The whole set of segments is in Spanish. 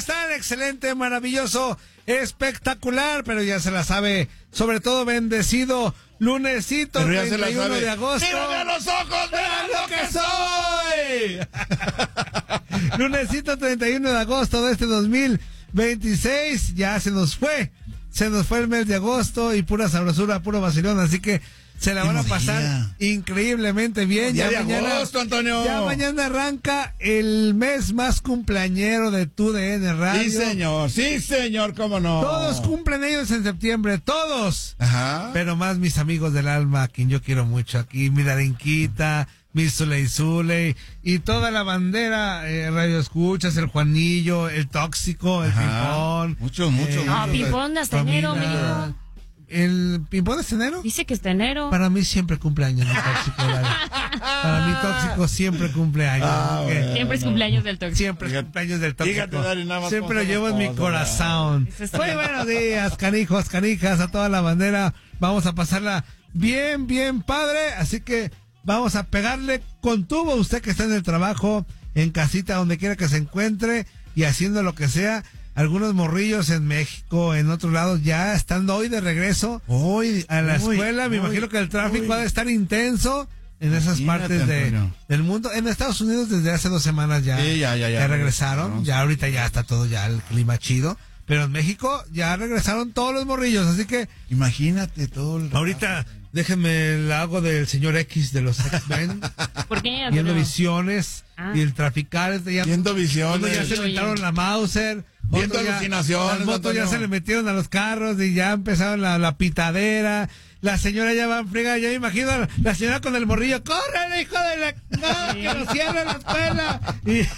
están? Excelente, maravilloso, espectacular, pero ya se la sabe, sobre todo bendecido, lunesito 31 de agosto. ¡Mírame a los ojos! ¡Mira lo que soy! Lunesito 31 de agosto de este 2026, ya se nos fue el mes de agosto y pura sabrosura, puro vacilón, así que se la van a pasar increíblemente bien. Ya mañana, agosto, Antonio. Ya mañana arranca el mes más cumpleañero de TUDN Radio. Sí señor, cómo no. Todos cumplen ellos en septiembre, todos. Ajá. Pero más mis amigos del alma, a quien yo quiero mucho aquí, mi Darinquita, mi Zuley, y toda la bandera, Radio Escuchas, el Juanillo, el Tóxico, el Pimpón. Mucho. Pimpón hasta enero, me dijo. ¿El Pimpón es enero? Dice que está enero. Para mí siempre cumpleaños mi Tóxico. Para mí Tóxico siempre cumpleaños. Siempre es cumpleaños del Tóxico. Siempre es cumpleaños del Tóxico. Fíjate, Dari, nada más siempre lo llevo en mi corazón. Muy buenos días, canijos, canijas, a toda la bandera. Vamos a pasarla bien padre. Así que vamos a pegarle con tubo, usted que está en el trabajo, en casita, donde quiera que se encuentre y haciendo lo que sea. Algunos morrillos en México, en otros lados, ya estando hoy de regreso a la escuela. Me imagino que el tráfico ha de estar intenso en esas partes del mundo. En Estados Unidos desde hace 2 semanas ya regresaron. Ya ahorita ya está todo ya el clima chido. Pero en México ya regresaron todos los morrillos, así que imagínate todo el... Ahorita déjenme el hago del señor X de los X-Men. ¿Por qué? Viendo visiones y el traficar. Viendo visiones. Ya se inventaron la Mauser. Viendo alucinaciones. Las motos ya se le metieron a los carros y ya empezaron la pitadera. La señora ya va en friega. Yo me imagino a la señora con el morrillo. ¡Córrele, hijo de la... ¡No, que nos cierren la escuela! Y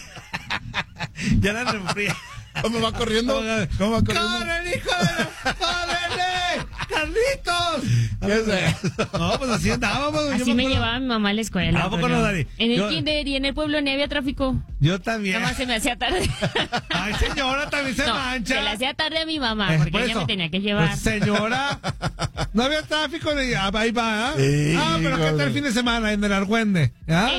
ya la enfría. ¿Cómo va corriendo? ¡Córrele, hijo de la... ¡Córrele! ¡Carlitos! ¿Qué es eso? No, pues así andábamos. Así me llevaba mi mamá a la escuela. ¿A poco no, Dari? En el kinder y en el pueblo ni había tráfico. Yo también. Nada más se me hacía tarde. Ay, señora, también se mancha. Se le hacía tarde a mi mamá, porque ella me tenía que llevar. Pues, señora, no había tráfico. Ahí va, ¿eh? Pero ¿qué tal el fin de semana en el Argüende? A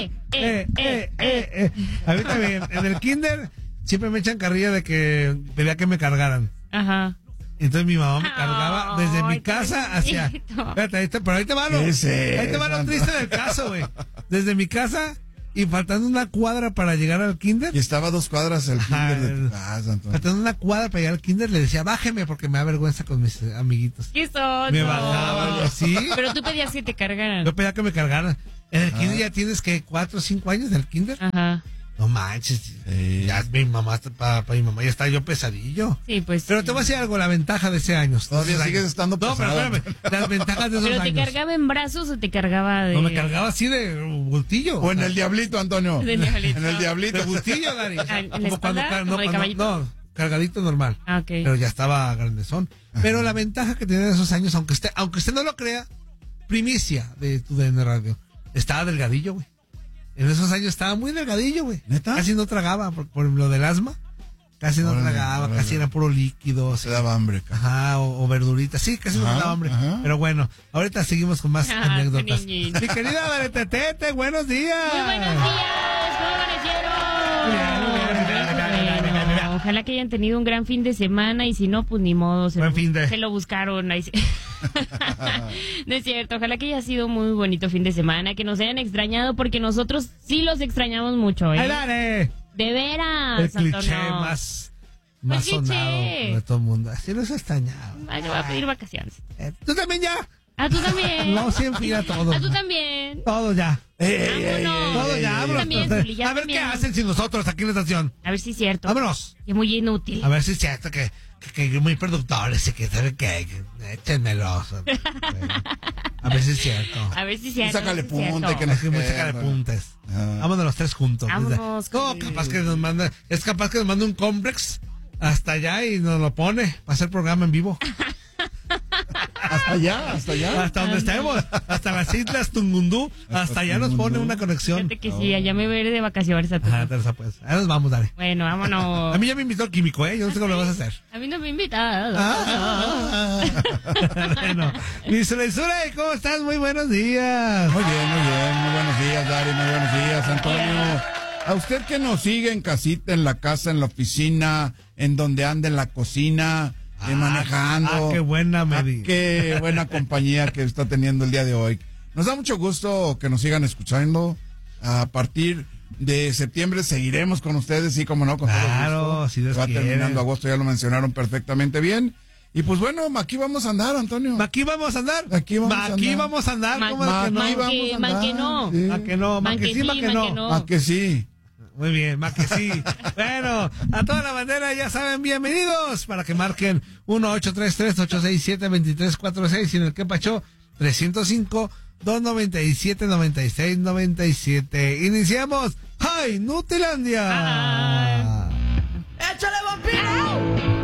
mí también, en el kinder siempre me echan carrilla de que pedía que me cargaran. Ajá. Entonces mi mamá me cargaba desde mi casa hacia... Espérate, pero ahí te va lo... Ahí te va lo triste del caso, güey. Desde mi casa y faltando una cuadra para llegar al kinder. Y estaba a 2 cuadras el kinder de tu casa, Antonio. Faltando una cuadra para llegar al kinder, le decía, bájeme porque me da vergüenza con mis amiguitos. ¿Qué son? Me bajaba, ¿sí? Pero tú pedías que te cargaran. Yo pedía que me cargaran. En el kinder ya tienes que 4 o 5 años del kinder. Ajá. No manches, ya mi mamá, para mi mamá ya está yo pesadillo. Sí, pues. Pero te voy a decir algo, la ventaja de ese año. Todavía sigues estando pesado. No, pero espérame, las ventajas de esos años. ¿Pero te cargaba en brazos o te cargaba de...? No, me cargaba así de bultillo. O en el diablito, Antonio. En el diablito. De bultillo, Dari. ¿En la espalda? ¿Como de caballito? No, cargadito normal. Ah, ok. Pero ya estaba grandezón. Pero la ventaja que tenía en esos años, aunque usted no lo crea, primicia de TUDN Radio, estaba delgadillo, güey. En esos años estaba muy delgadillo, güey. ¿Neta? Casi no tragaba por lo del asma. Casi no tragaba, casi era puro líquido. Se daba hambre. Ajá, o verduritas. Sí, casi no me daba hambre. Pero bueno, ahorita seguimos con más anécdotas. Mi querida Daretete, buenos días. Muy buenos días, ¿cómo amanecieron? Ojalá que hayan tenido un gran fin de semana y si no, pues ni modo. Se lo buscaron. Ahí no es cierto, ojalá que haya sido un muy bonito fin de semana, que nos hayan extrañado porque nosotros sí los extrañamos mucho, ¿eh? ¡Ay, dale! De veras, el cliché Antonio. más sonado de todo el mundo. Así los extrañaba. Yo voy a pedir vacaciones. ¿Tú también ya? ¿A tú también? No, siempre ya todo. ¿A tú también? Todo ya. Vámonos. Todo ya, vámonos. También, a ver qué hacen sin nosotros aquí en la estación. A ver si es cierto. Vámonos. Que muy inútil. A ver si es cierto que muy productores y que saben que échenmelos. A ver si es cierto. A ver si es cierto. Sácale punta, que sácale puntes. Vámonos los 3 juntos. Vámonos. No, capaz que nos manda un complex hasta allá y nos lo pone para hacer programa en vivo. Hasta allá. Hasta donde estemos, hasta las islas Tungundú, hasta allá nos pone una conexión. Fíjate que sí, allá me voy a ir de vacaciones a Teresa, pues. Ahí nos vamos, dale. Bueno, vámonos. A mí ya me invitó el químico, yo no sé cómo lo vas a hacer. A mí no me invitado. Bueno, mi Zuley, ¿cómo estás? Muy buenos días. Muy bien, muy buenos días, Dari, muy buenos días, Antonio. A usted que nos sigue en casita, en la casa, en la oficina, en donde anda en la cocina, manejando. Qué buena medida. Qué buena compañía que está teniendo el día de hoy. Nos da mucho gusto que nos sigan escuchando. A partir de septiembre seguiremos con ustedes, sí, como no, con todo gusto. Si Dios va quiere. terminando agosto, ya lo mencionaron perfectamente bien. Y pues bueno, aquí vamos a andar, Antonio. Aquí vamos a andar. Aquí vamos a andar. ¿Cómo es que no? Que no. Sí. ¿A que no? ¿A que sí, a que no? ¿A que sí? Muy bien, más que sí. Bueno, a toda la bandera ya saben, bienvenidos para que marquen 1-833-867-2346 y en el que pachó 305-297-9697. Iniciamos. ¡Ay, Nutilandia! ¡Échale, vampiro!